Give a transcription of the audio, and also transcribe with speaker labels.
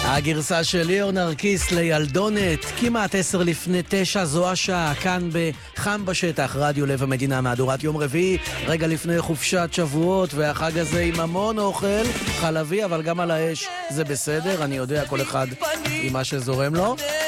Speaker 1: הגרסה של ליאור נרקיס לילדונת, כמעט 8:50 זו השעה, כאן בחם בשטח, רדיו לב המדינה, מהדורת יום רביעי, רגע לפני חופשת שבועות, והחג הזה עם המון אוכל, חלבי, אבל גם על האש זה בסדר, אני יודע, כל אחד עם מה שזורם לו.